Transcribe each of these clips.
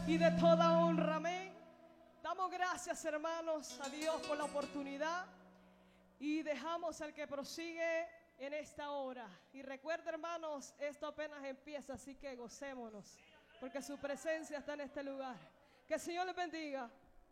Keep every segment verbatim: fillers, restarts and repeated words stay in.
y de toda honra. Amén. Damos gracias, hermanos, a Dios por la oportunidad y dejamos al que prosigue en esta hora. Y recuerda, hermanos, esto apenas empieza, así que gocémonos, porque su presencia está en este lugar. Que el Señor les bendiga.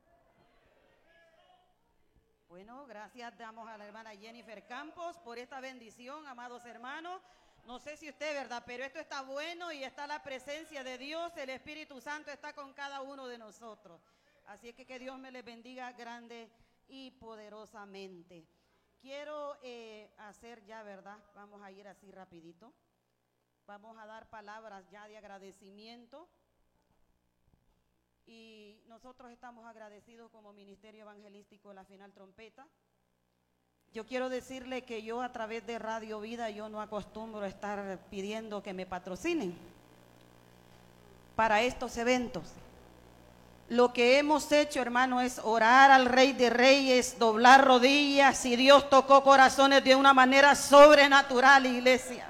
Bueno, gracias damos a la hermana Jennifer Campos por esta bendición, amados hermanos. No sé si usted, ¿verdad? Pero esto está bueno y está la presencia de Dios, el Espíritu Santo está con cada uno de nosotros. Así es que que Dios me les bendiga grande y poderosamente. Quiero eh, hacer ya, ¿verdad? Vamos a ir así rapidito. Vamos a dar palabras ya de agradecimiento. Y nosotros estamos agradecidos como Ministerio Evangelístico La Final Trompeta. Yo quiero decirle que yo a través de Radio Vida, yo no acostumbro a estar pidiendo que me patrocinen para estos eventos. Lo que hemos hecho, hermano, es orar al Rey de Reyes, doblar rodillas, y Dios tocó corazones de una manera sobrenatural, iglesia.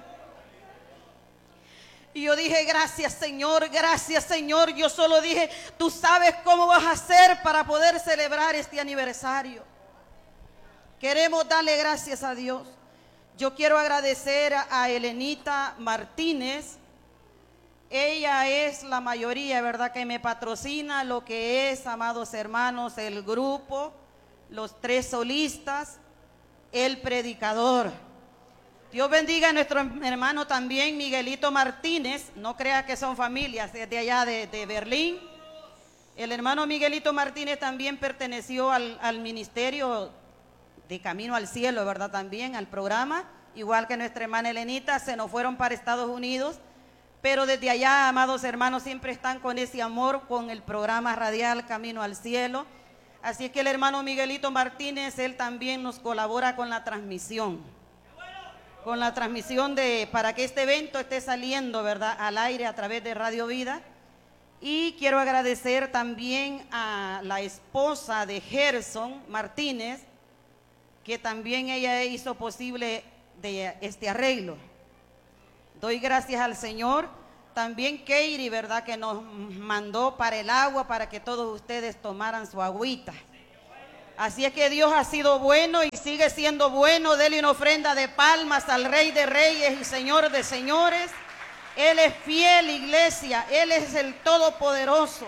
Y yo dije, gracias Señor, gracias Señor. Yo solo dije, tú sabes cómo vas a hacer para poder celebrar este aniversario. Queremos darle gracias a Dios. Yo quiero agradecer a Elenita Martínez. Ella es la mayoría, ¿verdad?, que me patrocina lo que es, amados hermanos, el grupo, los tres solistas, el predicador. Dios bendiga a nuestro hermano también, Miguelito Martínez. No crea que son familias, es de allá de, de Berlín. El hermano Miguelito Martínez también perteneció al, al ministerio de Camino al Cielo, ¿verdad? También al programa, igual que nuestra hermana Elenita, se nos fueron para Estados Unidos, pero desde allá, amados hermanos, siempre están con ese amor, con el programa radial Camino al Cielo. Así es que el hermano Miguelito Martínez, él también nos colabora con la transmisión, con la transmisión de, para que este evento esté saliendo, ¿verdad?, al aire a través de Radio Vida. Y quiero agradecer también a la esposa de Gerson Martínez, que también ella hizo posible de este arreglo. Doy gracias al Señor. También Keiri, ¿verdad?, que nos mandó para el agua, para que todos ustedes tomaran su agüita. Así es que Dios ha sido bueno y sigue siendo bueno. Dele una ofrenda de palmas al Rey de Reyes y Señor de Señores. Él es fiel, iglesia. Él es el Todopoderoso.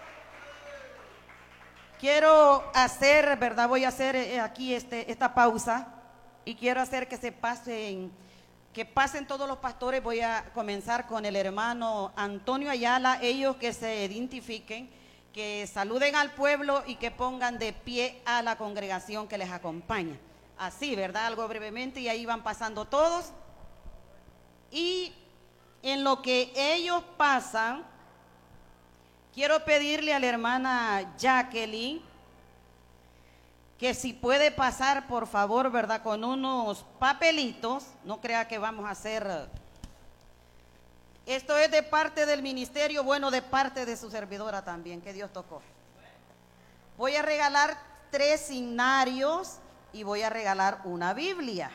Quiero hacer, ¿verdad? Voy a hacer aquí este, esta pausa y quiero hacer que se pasen, que pasen todos los pastores. Voy a comenzar con el hermano Antonio Ayala, ellos que se identifiquen, que saluden al pueblo y que pongan de pie a la congregación que les acompaña. Así, ¿verdad? Algo brevemente, y ahí van pasando todos. Y en lo que ellos pasan, quiero pedirle a la hermana Jacqueline que si puede pasar, por favor, ¿verdad?, con unos papelitos. No crea que vamos a hacer... Esto es de parte del ministerio, bueno, de parte de su servidora también, que Dios tocó. Voy a regalar tres signarios y voy a regalar una Biblia.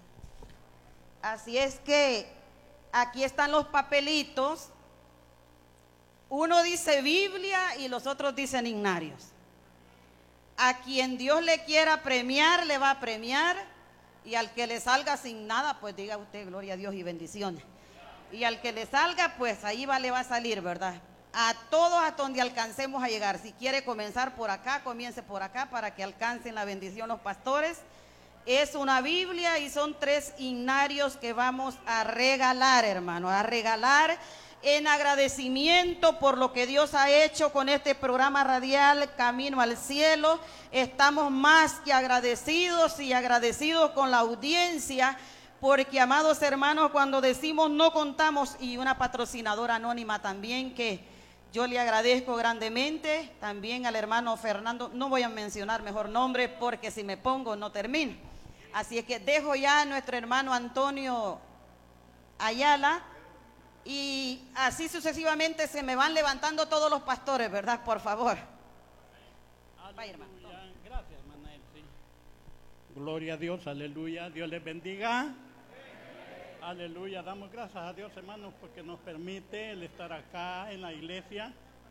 Así es que aquí están los papelitos. Uno dice Biblia y los otros dicen signarios. A quien Dios le quiera premiar, le va a premiar. Y al que le salga sin nada, pues diga usted gloria a Dios y bendiciones. Y al que le salga, pues ahí va, le va a salir, ¿verdad? A todos hasta donde alcancemos a llegar. Si quiere comenzar por acá, comience por acá para que alcancen la bendición los pastores. Es una Biblia y son tres signarios que vamos a regalar, hermano, a regalar en agradecimiento por lo que Dios ha hecho con este programa radial Camino al Cielo. Estamos más que agradecidos y agradecidos con la audiencia, porque, amados hermanos, cuando decimos no contamos, y una patrocinadora anónima también que yo le agradezco grandemente, también al hermano Fernando, no voy a mencionar mejor nombre porque si me pongo no termino. Así es que dejo ya a nuestro hermano Antonio Ayala. Y así sucesivamente se me van levantando todos los pastores, ¿verdad? Por favor. Vaya, hermano. Gracias, hermana Elsie. Gloria a Dios, aleluya. Dios les bendiga. Aleluya. Damos gracias a Dios, hermanos, porque nos permite el estar acá en la iglesia.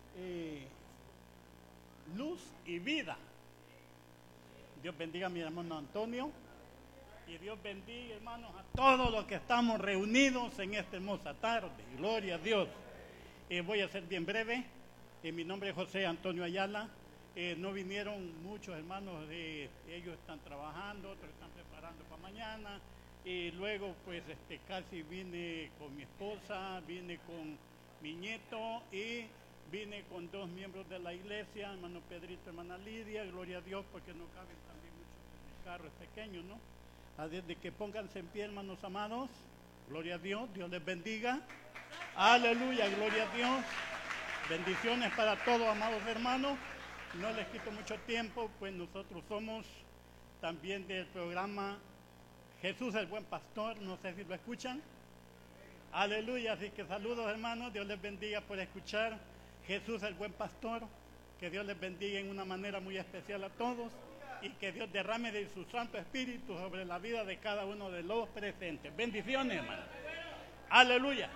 eh, luz y vida. Dios bendiga a mi hermano Antonio y Dios bendiga, hermanos, a todos los que estamos reunidos en esta hermosa tarde. Gloria a Dios. Eh, voy a ser bien breve. Eh, mi nombre es José Antonio Ayala. Eh, no vinieron muchos hermanos, eh, ellos están trabajando, otros están preparando para mañana. Y luego pues este, casi vine con mi esposa, vine con mi nieto y vine con dos miembros de la iglesia, hermano Pedrito, hermana Lidia. Gloria a Dios, porque no caben también muchos en el carro, es pequeño, ¿no? Desde que pónganse en pie, hermanos amados. Gloria a Dios, Dios les bendiga. Aleluya, gloria a Dios. Bendiciones para todos, amados hermanos. No les quito mucho tiempo, pues nosotros somos también del programa Jesús el Buen Pastor. No sé si lo escuchan. Aleluya, así que saludos, hermanos. Dios les bendiga por escuchar Jesús el Buen Pastor. Que Dios les bendiga en una manera muy especial a todos. Y que Dios derrame de su Santo Espíritu sobre la vida de cada uno de los presentes. Bendiciones, hermanos. Aleluya.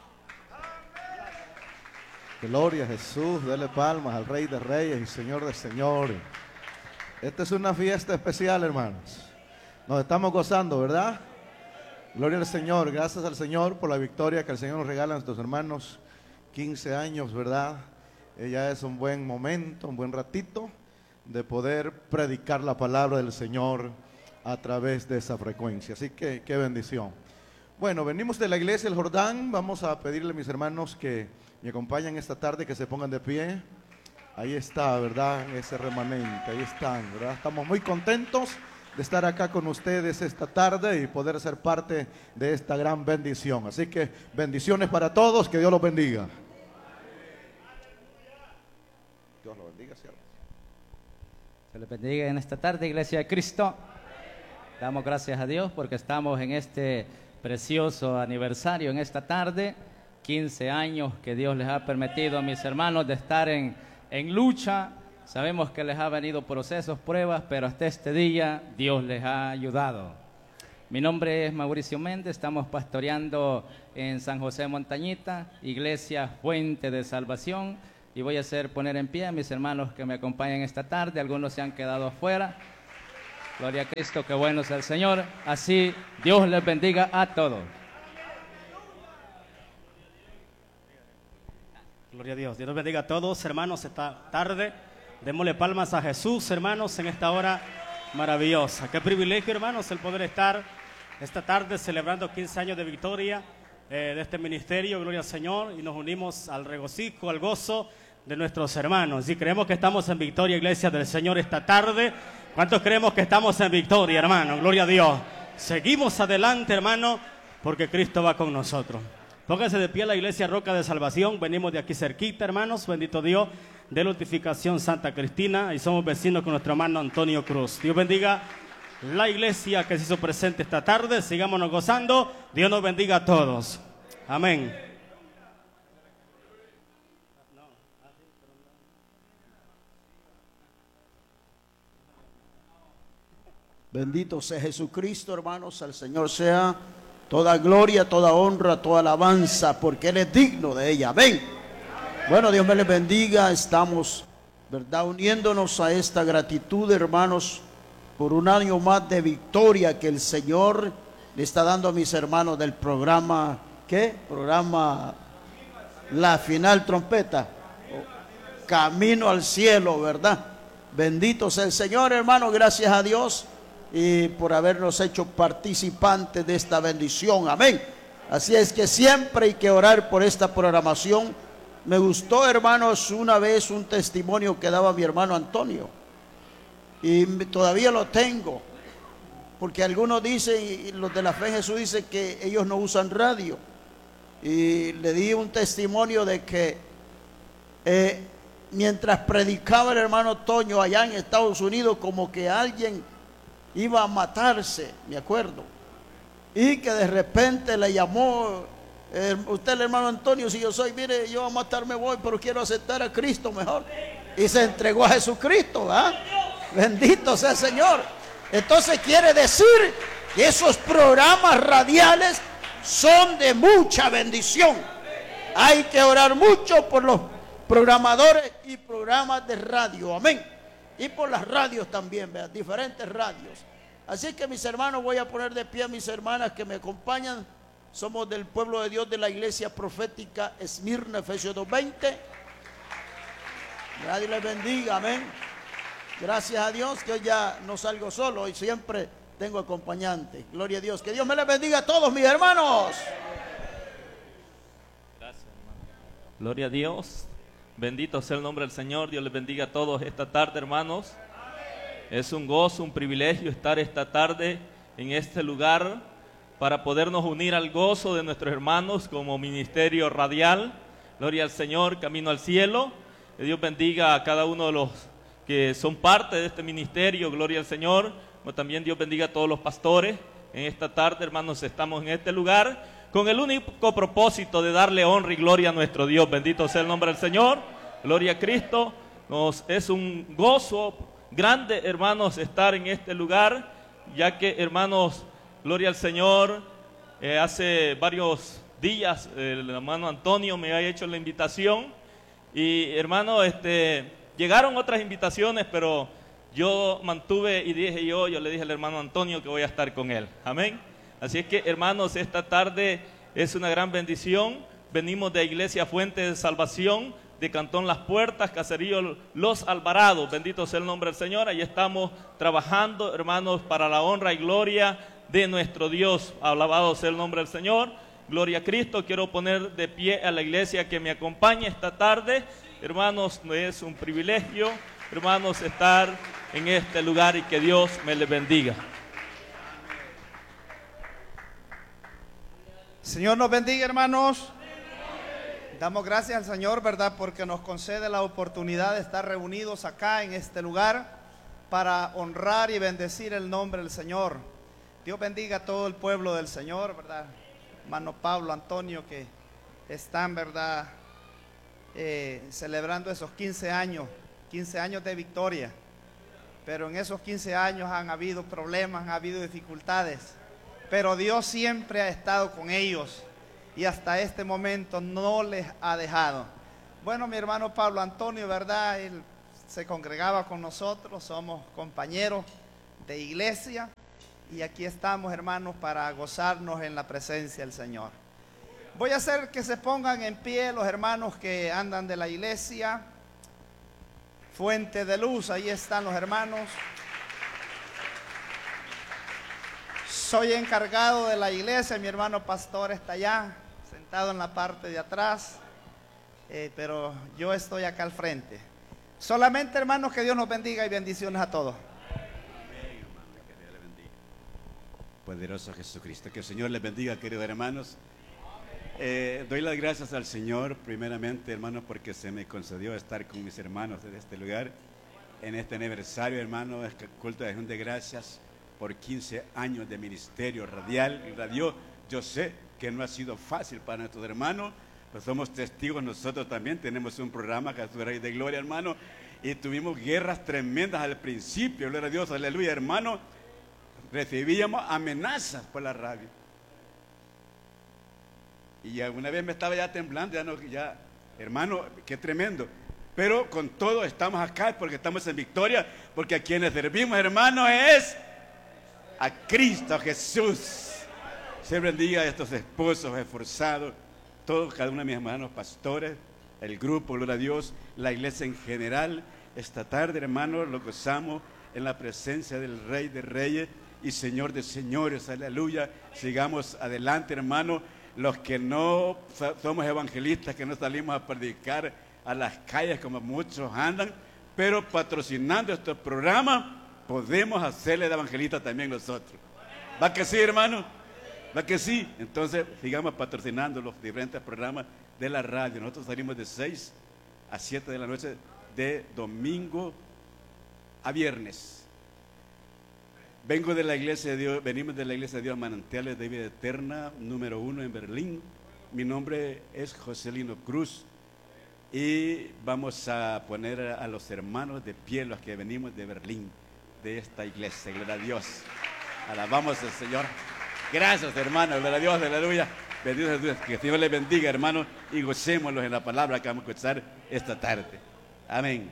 Gloria a Jesús, dele palmas al Rey de Reyes y Señor de Señores. Esta es una fiesta especial, hermanos. Nos estamos gozando, ¿verdad? Gloria al Señor, gracias al Señor por la victoria que el Señor nos regala a nuestros hermanos. quince años, ¿verdad? Ella es un buen momento, un buen ratito de poder predicar la palabra del Señor a través de esa frecuencia. Así que, qué bendición. Bueno, venimos de la iglesia del Jordán. Vamos a pedirle a mis hermanos que me acompañan esta tarde, que se pongan de pie. Ahí está, ¿verdad? Ese remanente, ahí están, ¿verdad? Estamos muy contentos de estar acá con ustedes esta tarde y poder ser parte de esta gran bendición. Así que bendiciones para todos, que Dios los bendiga. Dios los bendiga, siervos. Se les bendiga en esta tarde, Iglesia de Cristo. Damos gracias a Dios porque estamos en este precioso aniversario, en esta tarde. quince años que Dios les ha permitido a mis hermanos de estar en, en lucha. Sabemos que les ha venido procesos, pruebas, pero hasta este día Dios les ha ayudado. Mi nombre es Mauricio Méndez, estamos pastoreando en San José Montañita, Iglesia Fuente de Salvación, y voy a hacer poner en pie a mis hermanos que me acompañan esta tarde. Algunos se han quedado afuera. Gloria a Cristo, qué bueno es el Señor. Así Dios les bendiga a todos. Gloria a Dios. Dios los bendiga a todos, hermanos, esta tarde. Démosle palmas a Jesús, hermanos, en esta hora maravillosa. Qué privilegio, hermanos, el poder estar esta tarde celebrando quince años de victoria eh, de este ministerio. Gloria al Señor. Y nos unimos al regocijo, al gozo de nuestros hermanos. Y creemos que estamos en victoria, Iglesia del Señor, esta tarde. ¿Cuántos creemos que estamos en victoria, hermano? Gloria a Dios. Seguimos adelante, hermano, porque Cristo va con nosotros. Pónganse de pie la Iglesia Roca de Salvación. Venimos de aquí cerquita, hermanos. Bendito Dios, de Notificación Santa Cristina. Y somos vecinos con nuestro hermano Antonio Cruz. Dios bendiga la iglesia que se hizo presente esta tarde. Sigámonos gozando. Dios nos bendiga a todos. Amén. Bendito sea Jesucristo, hermanos. Al Señor sea toda gloria, toda honra, toda alabanza, porque Él es digno de ella. Amén. Bueno, Dios me les bendiga. Estamos, ¿verdad?, uniéndonos a esta gratitud, hermanos, por un año más de victoria que el Señor le está dando a mis hermanos del programa, ¿qué? Programa La Final Trompeta, Camino al Cielo, ¿verdad? Bendito sea el Señor, hermano. Gracias a Dios y por habernos hecho participantes de esta bendición. Amén. Así es que siempre hay que orar por esta programación. Me gustó, hermanos, una vez un testimonio que daba mi hermano Antonio, y todavía lo tengo, porque algunos dicen, y los de la fe en Jesús dicen que ellos no usan radio, y le di un testimonio de que eh, mientras predicaba el hermano Toño allá en Estados Unidos, como que alguien iba a matarse, me acuerdo, y que de repente le llamó, eh, usted el hermano Antonio, si yo soy, mire, yo a matarme voy, pero quiero aceptar a Cristo mejor, y se entregó a Jesucristo, ¿ah? Bendito sea el Señor. Entonces quiere decir que esos programas radiales son de mucha bendición. Hay que orar mucho por los programadores y programas de radio, amén, y por las radios también, ¿verdad? Diferentes radios. Así que mis hermanos, voy a poner de pie a mis hermanas que me acompañan. Somos del pueblo de Dios de la iglesia profética Esmirna, Efesios dos veinte. Dios les bendiga, amén. Gracias a Dios que hoy ya no salgo solo y siempre tengo acompañante. Gloria a Dios. Que Dios me les bendiga a todos mis hermanos. Gracias, hermano. Gloria a Dios. Bendito sea el nombre del Señor. Dios les bendiga a todos esta tarde, hermanos. Es un gozo, un privilegio estar esta tarde en este lugar para podernos unir al gozo de nuestros hermanos como ministerio radial. Gloria al Señor, camino al cielo. Que Dios bendiga a cada uno de los que son parte de este ministerio. Gloria al Señor. Pero también Dios bendiga a todos los pastores. En esta tarde, hermanos, estamos en este lugar con el único propósito de darle honra y gloria a nuestro Dios. Bendito sea el nombre del Señor. Gloria a Cristo. Nos es un gozo grande, hermanos, estar en este lugar, ya que, hermanos, gloria al Señor, eh, hace varios días el hermano Antonio me había hecho la invitación y, hermano, este, llegaron otras invitaciones, pero yo mantuve y dije yo, yo le dije al hermano Antonio que voy a estar con él, amén. Así es que, hermanos, esta tarde es una gran bendición. Venimos de Iglesia Fuente de Salvación, de Cantón Las Puertas, Caserío Los Alvarados. Bendito sea el nombre del Señor. Ahí estamos trabajando, hermanos, para la honra y gloria de nuestro Dios. Alabado sea el nombre del Señor. Gloria a Cristo. Quiero poner de pie a la iglesia que me acompaña esta tarde. Hermanos, es un privilegio, hermanos, estar en este lugar y que Dios me les bendiga. Señor nos bendiga, hermanos. Damos gracias al Señor, ¿verdad? Porque nos concede la oportunidad de estar reunidos acá en este lugar para honrar y bendecir el nombre del Señor. Dios bendiga a todo el pueblo del Señor, ¿verdad? Hermano Pablo, Antonio, que están, ¿verdad? Eh, celebrando esos quince años, quince años de victoria. Pero en esos quince años han habido problemas, han habido dificultades. Pero Dios siempre ha estado con ellos. Y hasta este momento no les ha dejado. Bueno, mi hermano Pablo Antonio, ¿verdad? Él se congregaba con nosotros, somos compañeros de iglesia. Y aquí estamos, hermanos, para gozarnos en la presencia del Señor. Voy a hacer que se pongan en pie los hermanos que andan de la iglesia Fuente de Luz. Ahí están los hermanos. Soy encargado de la iglesia, mi hermano pastor está allá, sentado en la parte de atrás, eh, pero yo estoy acá al frente. Solamente, hermanos, que Dios nos bendiga y bendiciones a todos. Amén, hermano, que Dios le bendiga. Poderoso Jesucristo, que el Señor les bendiga, queridos hermanos. Eh, doy las gracias al Señor, primeramente, hermanos, porque se me concedió estar con mis hermanos de este lugar, en este aniversario, hermanos, este culto de acción de gracias. Por quince años de ministerio radial y radio. Yo sé que no ha sido fácil para nuestros hermanos, pues somos testigos, nosotros también tenemos un programa que es de gloria, hermano, y tuvimos guerras tremendas al principio, gloria a Dios, aleluya, hermano. Recibíamos amenazas por la radio. Y alguna vez me estaba ya temblando, ya no, ya, hermano, qué tremendo. Pero con todo estamos acá porque estamos en victoria, porque a quienes servimos, hermano, es a Cristo Jesús. Se bendiga a estos esposos esforzados, todos, cada uno de mis hermanos pastores, el grupo, gloria a Dios, la iglesia en general. Esta tarde, hermanos, lo gozamos en la presencia del Rey de Reyes y Señor de Señores, aleluya. Sigamos adelante, hermanos, los que no somos evangelistas, que no salimos a predicar a las calles como muchos andan, pero patrocinando estos programas, podemos hacerle de evangelista también nosotros. ¿Va que sí, hermano? ¿Va que sí? Entonces, sigamos patrocinando los diferentes programas de la radio. Nosotros salimos de seis a siete de la noche, de domingo a viernes. Vengo de la iglesia de Dios, venimos de la iglesia de Dios Manantiales de Vida Eterna, número uno en Berlín. Mi nombre es Joselino Cruz. Y vamos a poner a los hermanos de pie, los que venimos de Berlín, de esta iglesia. Gloria a Dios. Alabamos al Señor. Gracias, hermanos. Gloria a Dios. Aleluya. Bendito Jesús, que el Señor les bendiga, hermanos, y gocémoslos en la palabra que vamos a escuchar esta tarde. Amén.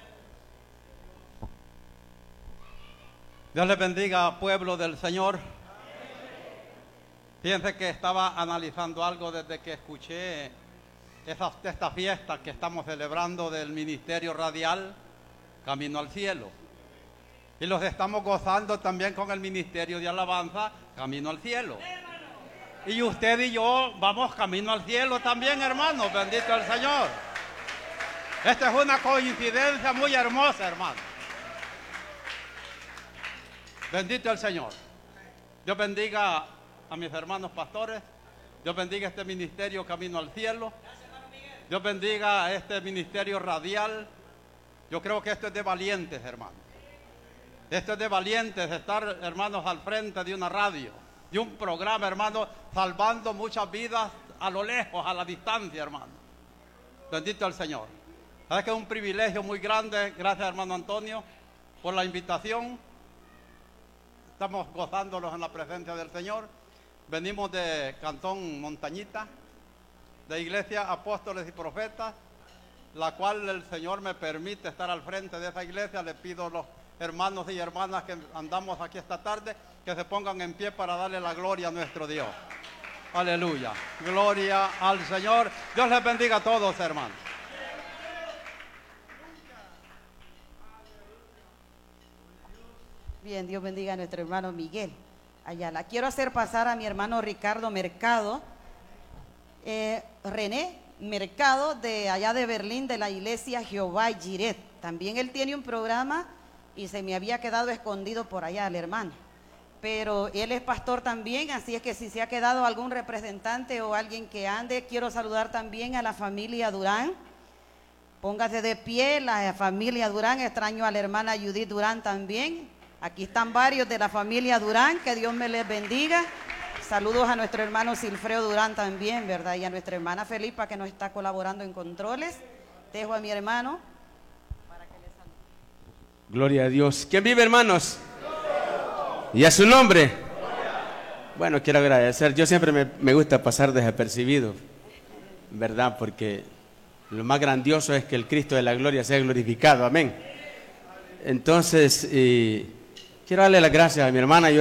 Dios les bendiga, pueblo del Señor. Fíjense que estaba analizando algo desde que escuché esa, esta fiesta que estamos celebrando del Ministerio Radial Camino al Cielo. Y los estamos gozando también con el Ministerio de Alabanza Camino al Cielo. Y usted y yo vamos camino al cielo también, hermanos. Bendito el Señor. Esta es una coincidencia muy hermosa, hermano. Bendito el Señor. Dios bendiga a mis hermanos pastores. Dios bendiga este ministerio Camino al Cielo. Dios bendiga a este ministerio radial. Yo creo que esto es de valientes, hermanos. Esto es de valientes, estar, hermanos, al frente de una radio, de un programa, hermano, salvando muchas vidas a lo lejos, a la distancia, hermano. Bendito el Señor. ¿Sabes que es un privilegio muy grande? Gracias, hermano Antonio, por la invitación. Estamos gozándolos en la presencia del Señor. Venimos de Cantón Montañita, de Iglesia Apóstoles y Profetas, la cual el Señor me permite estar al frente de esa iglesia. Le pido a los hermanos y hermanas que andamos aquí esta tarde que se pongan en pie para darle la gloria a nuestro Dios. Aleluya. Gloria al Señor. Dios les bendiga a todos, hermanos. Bien, Dios bendiga a nuestro hermano Miguel Ayala. Quiero hacer pasar a mi hermano Ricardo Mercado, eh, René Mercado, de allá de Berlín, de la iglesia Jehová Jireh. También él tiene un programa y se me había quedado escondido por allá el hermano. Pero él es pastor también, así es que si se ha quedado algún representante o alguien que ande, quiero saludar también a la familia Durán. Póngase de pie, la familia Durán. Extraño a la hermana Judith Durán también. Aquí están varios de la familia Durán, que Dios me les bendiga. Saludos a nuestro hermano Silfreo Durán también, ¿verdad? Y a nuestra hermana Felipa, que nos está colaborando en controles. Dejo a mi hermano para que le salude. Gloria a Dios. ¿Quién vive, hermanos? ¿Y a su nombre? Bueno, quiero agradecer. Yo siempre me, me gusta pasar desapercibido, ¿verdad? Porque lo más grandioso es que el Cristo de la gloria sea glorificado. Amén. Entonces, eh, quiero darle las gracias a mi hermana. Yo